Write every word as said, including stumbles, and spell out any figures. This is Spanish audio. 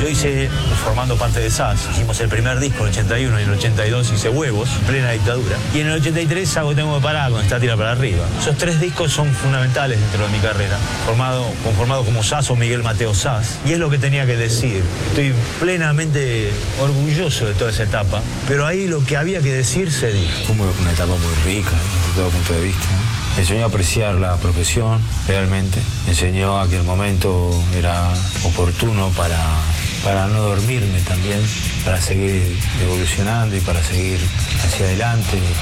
hice formando parte de S A S. Hicimos el primer disco en el ochenta y uno y en el ochenta y dos hice Huevos, en plena dictadura. Y en el ochenta y tres hago Tengo que parar, con Está tira para arriba. Esos tres discos son fundamentales dentro de mi carrera. Formado, conformado como S A S o Miguel Mateo S A S. Y es lo que tenía que decir. Estoy plenamente orgulloso de toda esa etapa. Pero ahí lo que había que decir se dijo. Fue una etapa muy rica, desde todo punto de vista. Me enseñó a apreciar la profesión, realmente. Me enseñó a que el momento era oportuno para, para no dormirme también, para seguir evolucionando y para seguir hacia adelante.